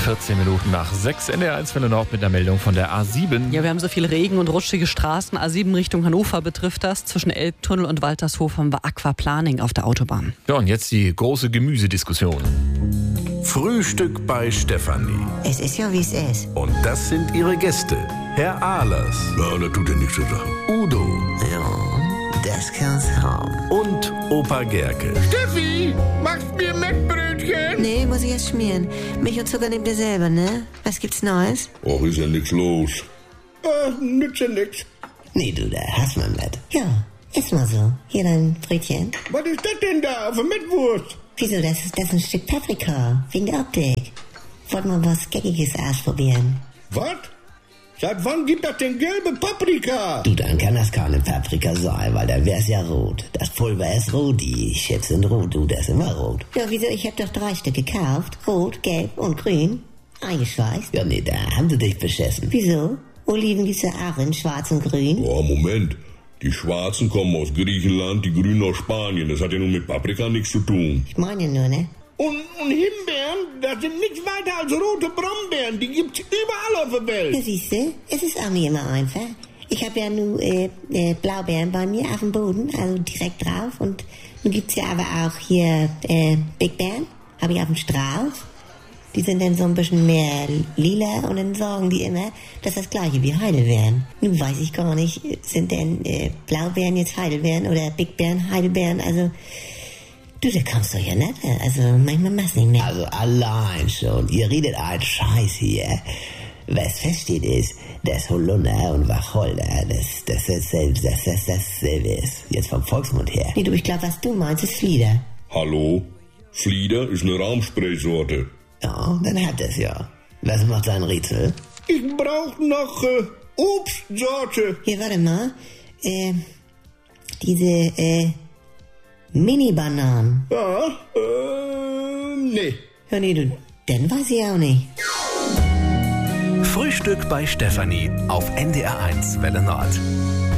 14 Minuten nach 6 NDR1 Welle Nord mit der Meldung von der A7. Ja, wir haben so viel Regen und rutschige Straßen. A7 Richtung Hannover betrifft das. Zwischen Elbtunnel und Waltershof haben wir Aquaplaning auf der Autobahn. Ja, und jetzt die große Gemüsediskussion. Frühstück bei Stefanie. Es ist ja, wie es ist. Und das sind ihre Gäste. Herr Ahlers. Ja, das tut ja nichts zu sagen. Udo. Ja, das kann's haben. Und Opa Gerke. Steffi, machst mir Mettbrötchen? Nee, muss ich erst schmieren. Milch und Zucker nehmt ihr selber, ne? Was gibt's Neues? Och, ist ja nix los. Nützt ja nix. Nee, du, da hast man was. Ja, ist mal so. Hier dein Brötchen. Was ist das denn da auf der Mettwurst? Wieso, das ist ein Stück Paprika. Wegen der Optik. Wollt mal was Geckiges ausprobieren. Was? Seit wann gibt das denn gelbe Paprika? Du, dann kann das keine Paprika sein, weil dann wär's ja rot. Das Pulver ist rot, die Chips sind rot, du, das ist immer rot. Ja, wieso? Ich hab doch 3 Stück gekauft. Rot, gelb und grün. Eingeschweißt. Ja, nee, da haben sie dich beschissen. Wieso? Oliven gibt's ja auch in schwarz und grün. Oh, Moment. Die Schwarzen kommen aus Griechenland, die Grünen aus Spanien. Das hat ja nun mit Paprika nichts zu tun. Ich meine nur, ne? Und Himbeeren, das sind nichts weiter als rote Brombeeren. Die gibt's überall auf der Ja, Welt. siehste, es ist auch nicht immer einfach. Ich habe ja nur Blaubeeren bei mir auf dem Boden, also direkt drauf. Und nun gibt's ja aber auch hier Big Beeren, habe ich auf dem Strauch. Die sind dann so ein bisschen mehr lila und dann sorgen die immer, dass das gleiche wie Heidelbeeren. Nun weiß ich gar nicht, sind denn Blaubeeren jetzt Heidelbeeren oder Big Beeren Heidelbeeren, also... Du, da kommst du ja nicht. Also manchmal machst du nicht mehr. Also allein schon, ihr redet einen Scheiß hier. Was feststeht ist, dass Holunder und Wacholder, das dasselbe ist. Jetzt vom Volksmund her. Nee, du, ich glaube, was du meinst, ist Flieder. Hallo? Flieder ist eine Raumspraysorte. Ja, dann hat es ja. Was macht sein Rätsel? Ich brauch noch Obstsorte. Hier, warte mal. Diese, Mini-Bananen. Ja, nee. Ja, nee, du, dann weiß ich auch nicht. Frühstück bei Stefanie auf NDR1 Welle Nord.